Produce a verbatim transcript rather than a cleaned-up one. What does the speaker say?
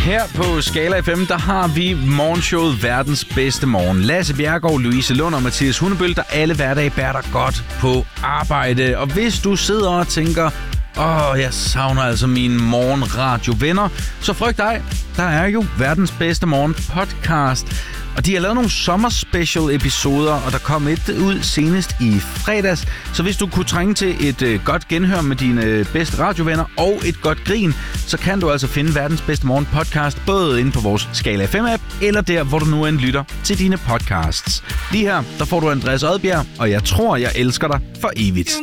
Her på Skala F M, der har vi morgenshowet Verdens Bedste Morgen. Lasse Bjerregaard, Louise Lund og Mathias Hundebøl, der alle hverdage bærer dig godt på arbejde. Og hvis du sidder og tænker, åh, jeg savner altså mine morgenradiovenner, så frygt dig. Der er jo Verdens Bedste Morgen podcast. Og de har lavet nogle sommerspecial episoder, og der kom et ud senest i fredags. Så hvis du kunne trænge til et øh, godt genhør med dine øh, bedste radiovenner og et godt grin, så kan du altså finde Verdens Bedste Morgen podcast både inde på vores Skala F M-app, eller der, hvor du nu end lytter til dine podcasts. Lige her, der får du Andreas Odbjerg, og jeg tror, jeg elsker dig for evigt.